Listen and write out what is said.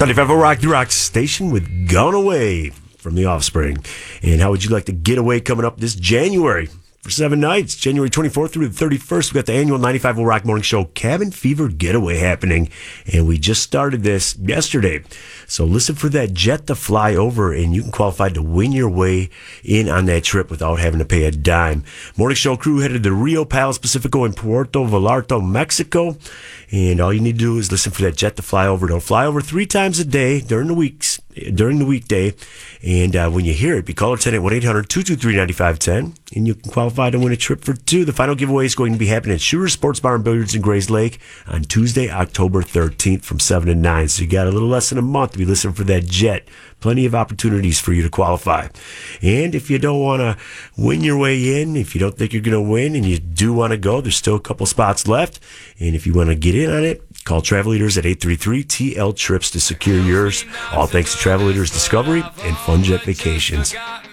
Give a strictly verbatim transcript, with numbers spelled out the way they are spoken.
ninety-five will rock the rock station with Gone Away from The Offspring. And how would you like to get away coming up this January? For seven nights, January twenty-fourth through the thirty-first, we got the annual ninety-five will rock morning show Cabin Fever Getaway happening. And we just started this yesterday. So listen for that jet to fly over, and you can qualify to win your way in on that trip without having to pay a dime. Morning show crew headed to Rio Palos Pacifico in Puerto Vallarta, Mexico. And all you need to do is listen for that jet to fly over. It'll fly over three times a day during the weeks, during the weekday. And uh, when you hear it, be caller ten at one eight hundred two two three nine five one zero, and you can qualify to win a trip for two. The final giveaway is going to be happening at Shooter Sports Bar and Billiards in Grays Lake on Tuesday, October thirteenth from seven to nine. So you got a little less than a month to be listening for that jet. Plenty of opportunities for you to qualify. And if you don't want to win your way in, if you don't think you're going to win and you do want to go, there's still a couple spots left. And if you want to get in on it, call Travel Leaders at eight three three T L Trips to secure yours. All thanks to Travel Leaders Discovery and FunJet Vacations.